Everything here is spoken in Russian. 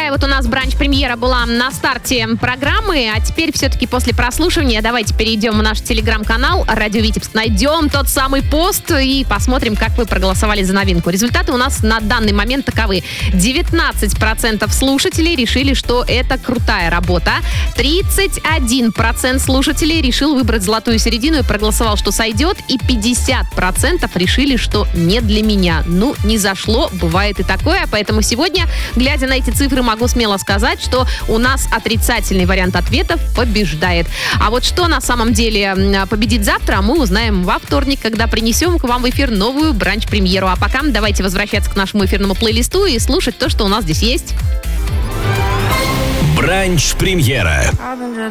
такая вот у нас бранч-премьера была на старте программы. А теперь все-таки после прослушивания давайте перейдем в наш телеграм-канал «Радио Витебск». Найдем тот самый пост и посмотрим, как вы проголосовали за новинку. Результаты у нас на данный момент таковы. 19% слушателей решили, что это крутая работа. 31% слушателей решил выбрать золотую середину и проголосовал, что сойдет. И 50% решили, что не для меня. Ну, не зашло, бывает и такое. Поэтому сегодня, глядя на эти цифры, могу смело сказать, что у нас отрицательный вариант ответов побеждает. А вот что на самом деле победит завтра, мы узнаем во вторник, когда принесем к вам в эфир новую бранч-премьеру. А пока давайте возвращаться к нашему эфирному плейлисту и слушать то, что у нас здесь есть. Бранч-премьера.